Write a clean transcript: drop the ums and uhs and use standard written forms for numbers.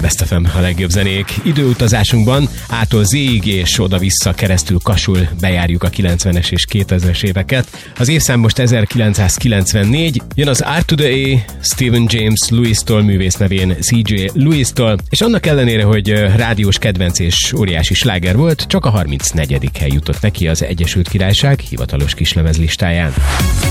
Best FM a legjobb zenék. Időutazásunkban A-tól Z-ig és oda-vissza keresztül kasul bejárjuk a 90-es és 2000-es éveket. Az évszám most 1994, jön az R to the A, Stephen James Lewis-tól, művész nevén CJ Lewis-tól, és annak ellenére, hogy rádiós kedvenc és óriási sláger volt, csak a 34. hely jutott neki az Egyesült Királyság hivatalos kislemezlistáján.